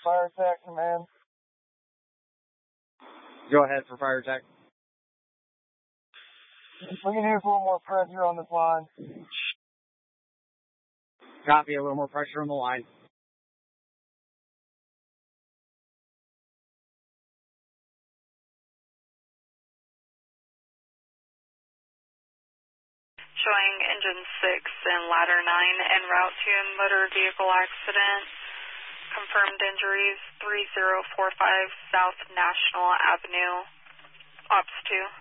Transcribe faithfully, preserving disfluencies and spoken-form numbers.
fire attack command. Go ahead for fire attack. We can use a little more pressure on this line. Copy, a little more pressure on the line. Showing engine six and ladder nine en route to a motor vehicle accident. Confirmed injuries three zero four five South National Avenue. Ops two.